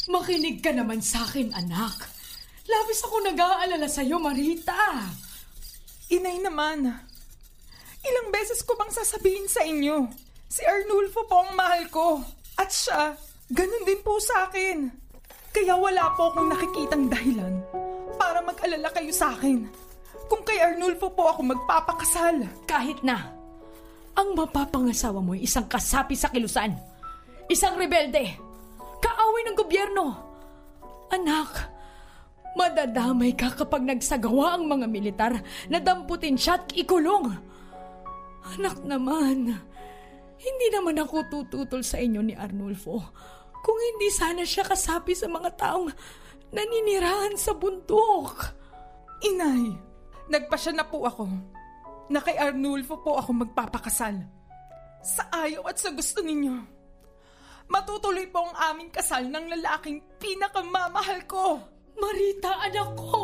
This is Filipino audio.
Makinig ka naman sa akin, anak. Labis ako nag-aalala sa'yo, Marita. Inay naman, ilang beses ko bang sasabihin sa inyo, si Arnulfo po ang mahal ko. At siya, ganun din po sa akin. Kaya wala po akong nakikitang dahilan para mag-alala kayo sa akin. Kung kay Arnulfo po ako magpapakasal. Kahit na, ang mapapangasawa mo ay isang kasapi sa kilusan. Isang rebelde. Kaaway ng gobyerno. Anak, madadamay ka kapag nagsagawa ang mga militar na damputin siya at ikulong. Anak naman, hindi naman ako tututol sa inyo ni Arnulfo kung hindi sana siya kasapi sa mga taong naninirahan sa bundok. Inay, nagpasya na po ako na kay Arnulfo po ako magpapakasal. Sa ayaw at sa gusto ninyo. Matutuloy po ang aming kasal ng lalaking pinakamamahal ko. Marita, anak ko!